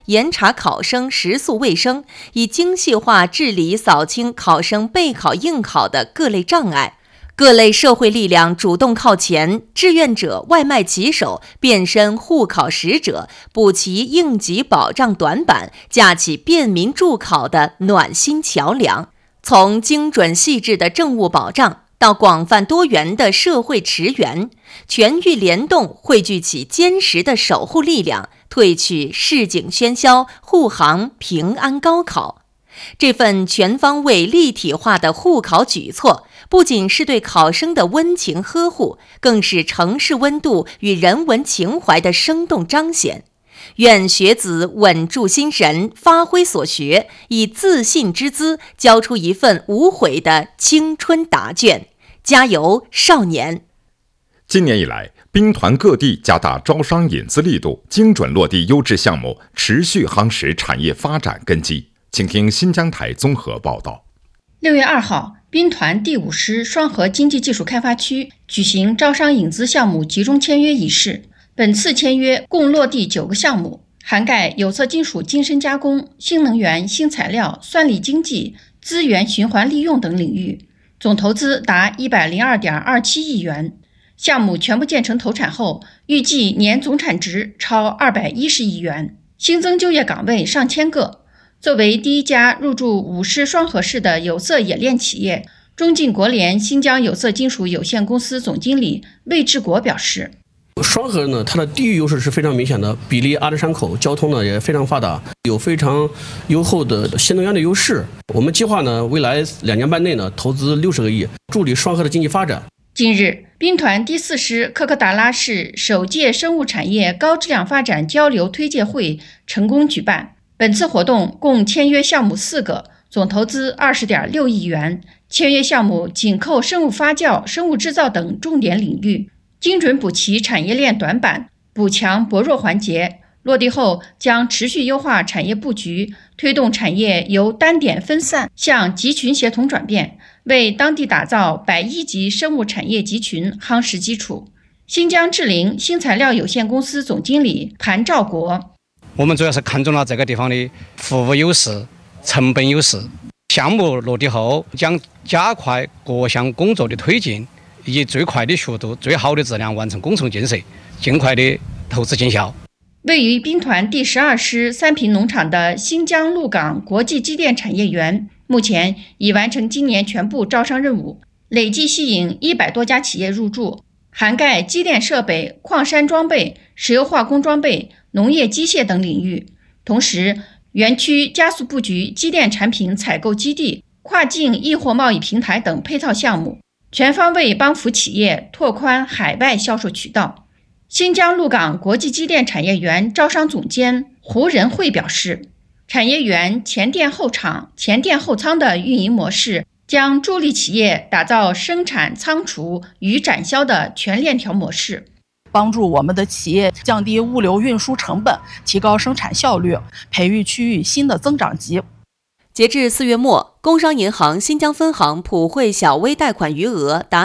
严查考生食宿卫生，以精细化治理扫清考生备考应考的各类障碍。各类社会力量主动靠前，志愿者外卖骑手变身护考使者，补齐应急保障短板，架起便民助考的暖心桥梁。从精准细致的政务保障到广泛多元的社会驰援，全域联动汇聚起坚实的守护力量，褪去市井喧嚣，护航平安高考。这份全方位立体化的护考举措，不仅是对考生的温情呵护，更是城市温度与人文情怀的生动彰显。愿学子稳住心神，发挥所学，以自信之姿交出一份无悔的青春答卷。加油，少年！ 今年以来，兵团各地加大招商引资力度，精准落地优质项目，持续夯实产业发展根基。请听新疆台综合报道。 6月2号，兵团第5师双河经济技术开发区举行招商引资项目集中签约仪式。本次签约共落地9个项目，涵盖有色金属精深加工、新能源、新材料、算力经济、资源循环利用等领域，总投资达102.27亿元。项目全部建成投产后，预计年总产值超210亿元，新增就业岗位上千个。作为第一家入驻5师双河市的有色冶炼企业，中晋国联新疆有色金属有限公司总经理魏志国表示， 双河呢，它的地域优势是非常明显的，比离阿里山口，交通呢也非常发达，有非常优厚的新能源的优势。我们计划呢，未来2年半内呢，投资60个亿，助力双河的经济发展。 近日，兵团第4师科克达拉市首届生物产业高质量发展交流推介会成功举办。本次活动共签约项目4个，总投资20.6亿元。签约项目紧扣生物发酵、生物制造等重点领域，精准补齐产业链短板，补强薄弱环节。落地后将持续优化产业布局，推动产业由单点分散向集群协同转变，为当地打造100亿级生物产业集群夯实基础。新疆智灵新材料有限公司总经理潘兆国， 我们主要是看中了这个地方的服务优势、成本优势。项目落地后，将加快各项工作的推进，以最快的速度、最好的质量完成工程建设，尽快的投资见效。 位于兵团第12师三平农场的新疆鹿港国际机电产业园，目前已完成今年全部招商任务，累计吸引100多家企业入驻，涵盖机电设备、矿山装备、石油化工装备、农业机械等领域。同时，园区加速布局机电产品采购基地、跨境易货贸易平台等配套项目，全方位帮扶企业拓宽海外销售渠道。新疆鹿港国际机电产业园招商总监胡仁慧表示，产业园前店后厂、前店后仓的运营模式将助力企业打造生产、仓储与展销的全链条模式， 帮助我们的企业降低物流运输成本，提高生产效率，培育区域新的增长极。 截至4月末，工商银行新疆分行普惠小微贷款余额达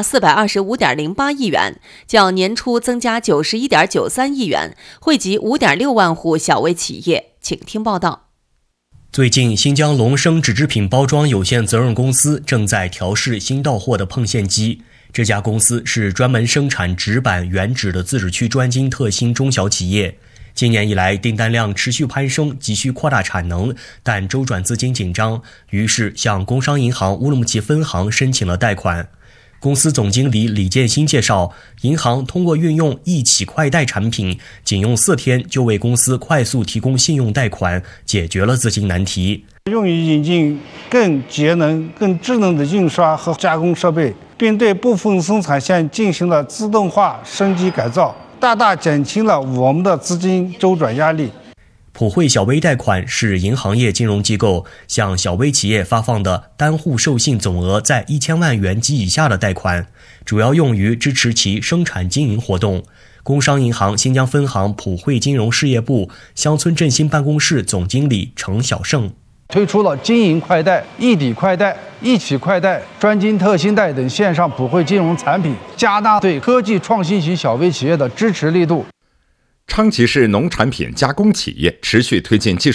425.08亿元，较年初增加91.93亿元，惠及5.6万户小微企业。请听报道。 最近，新疆龙生纸制品包装有限责任公司正在调试新到货的碰线机。这家公司是专门生产纸板、原纸的自治区专精特新中小企业。今年以来，订单量持续攀升，急需扩大产能，但周转资金紧张，于是向工商银行乌鲁木齐分行申请了贷款。公司总经理李建新介绍，银行通过运用一起快贷产品，仅用4天就为公司快速提供信用贷款，解决了资金难题。 用于引进更节能、更智能的印刷和加工设备，并对部分生产线进行了自动化升级改造，大大减轻了我们的资金周转压力。 普惠小微贷款是银行业金融机构向小微企业发放的单户授信总额在1000万元及以下的贷款，主要用于支持其生产经营活动。工商银行新疆分行普惠金融事业部乡村振兴办公室总经理程小胜， 推出了经营快贷、一抵快贷、一起快贷、专精特新贷等线上普惠金融产品，加大对科技创新型小微企业的支持力度。 昌吉市农产品加工企业持续推进技术